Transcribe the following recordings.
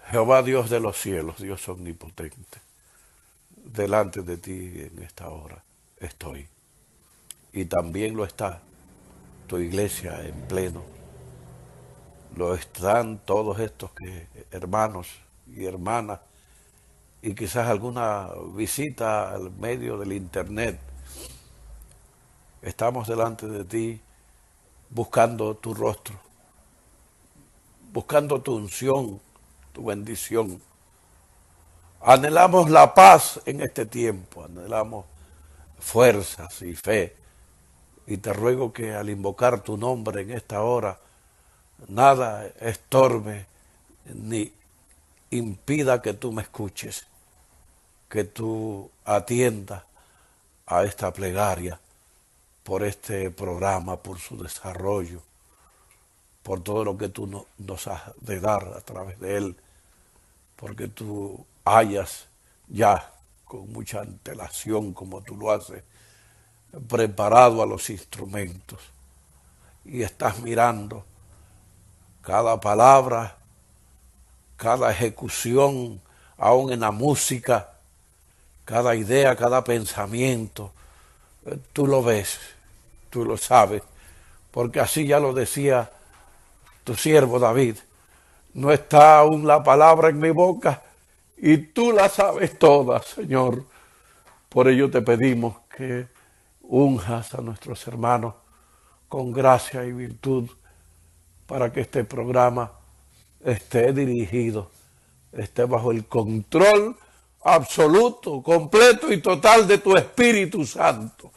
Jehová Dios de los cielos, Dios omnipotente, delante de ti en esta hora estoy. Y también lo está tu iglesia en pleno. Lo están todos estos hermanos y hermanas y quizás alguna visita al medio del internet. Estamos delante de ti buscando tu rostro, buscando tu unción, tu bendición. Anhelamos la paz en este tiempo, anhelamos fuerzas y fe. Y te ruego que al invocar tu nombre en esta hora, nada estorbe ni impida que tú me escuches, que tú atiendas a esta plegaria por este programa, por su desarrollo, por todo lo que tú nos has de dar a través de él, porque tú hayas ya con mucha antelación, como tú lo haces, preparado a los instrumentos y estás mirando cada palabra, cada ejecución, aún en la música, cada idea, cada pensamiento. Tú lo ves, tú lo sabes, porque así ya lo decía tu siervo David. No está aún la palabra en mi boca y tú la sabes toda, Señor. Por ello te pedimos que unjas a nuestros hermanos con gracia y virtud para que este programa esté dirigido, esté bajo el control absoluto, completo y total de tu Espíritu Santo.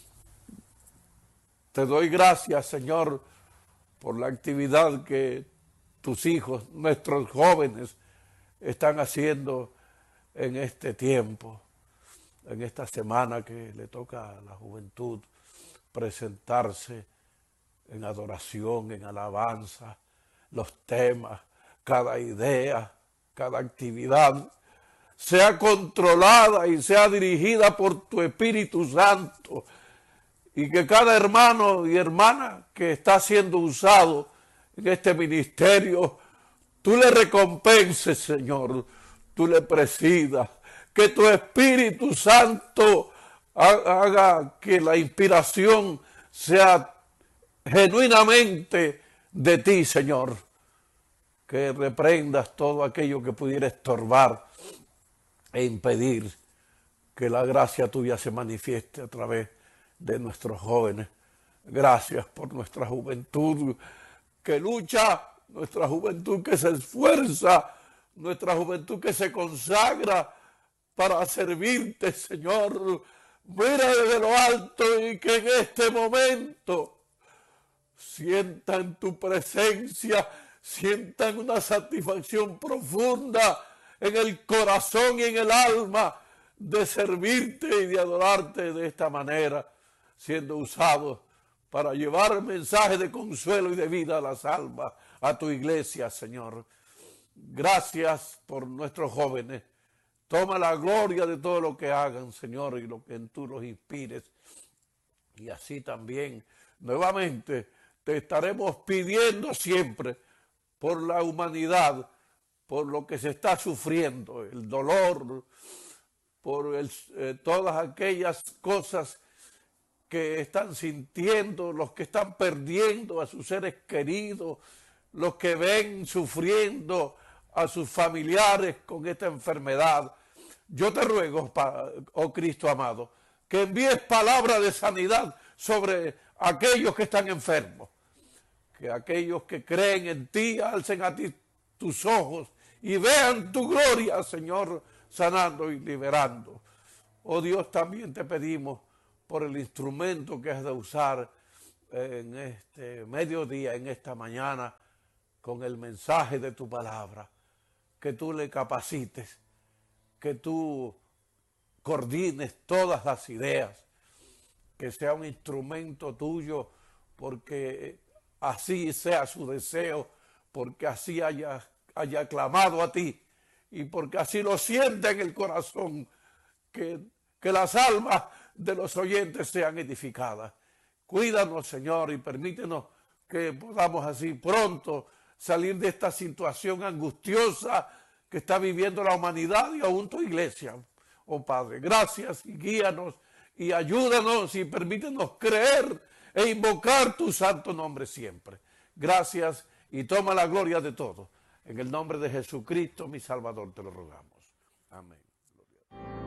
Te doy gracias, Señor, por la actividad que tus hijos, nuestros jóvenes, están haciendo en este tiempo, en esta semana que le toca a la juventud presentarse en adoración, en alabanza, los temas, cada idea, cada actividad, sea controlada y sea dirigida por tu Espíritu Santo, y que cada hermano y hermana que está siendo usado en este ministerio, tú le recompenses, Señor, tú le presidas, que tu Espíritu Santo haga que la inspiración sea genuinamente de ti, Señor, que reprendas todo aquello que pudiera estorbar e impedir que la gracia tuya se manifieste a través de nuestros jóvenes. Gracias por nuestra juventud que lucha, nuestra juventud que se esfuerza, nuestra juventud que se consagra para servirte, Señor. Mira desde lo alto y que en este momento sientan tu presencia, sientan una satisfacción profunda en el corazón y en el alma de servirte y de adorarte de esta manera, siendo usados para llevar mensajes de consuelo y de vida a las almas, a tu iglesia, Señor. Gracias por nuestros jóvenes. Toma la gloria de todo lo que hagan, Señor, y lo que tú los inspires. Y así también, nuevamente, te estaremos pidiendo siempre por la humanidad, por lo que se está sufriendo, el dolor, por todas aquellas cosas que están sintiendo, los que están perdiendo a sus seres queridos, los que ven sufriendo a sus familiares con esta enfermedad. Yo te ruego, oh Cristo amado, que envíes palabra de sanidad sobre aquellos que están enfermos, que aquellos que creen en ti alcen a ti tus ojos y vean tu gloria, Señor, sanando y liberando. Oh Dios, también te pedimos por el instrumento que has de usar en este mediodía, en esta mañana, con el mensaje de tu palabra, que tú le capacites, que tú coordines todas las ideas, que sea un instrumento tuyo, porque así sea su deseo, porque así haya clamado a ti y porque así lo sienta en el corazón, que las almas de los oyentes sean edificadas. Cuídanos, Señor, y permítenos que podamos así pronto salir de esta situación angustiosa que está viviendo la humanidad y aún tu iglesia. Oh Padre, gracias y guíanos y ayúdanos y permítenos creer e invocar tu santo nombre siempre. Gracias y toma la gloria de todo. En el nombre de Jesucristo, mi Salvador, te lo rogamos. Amén.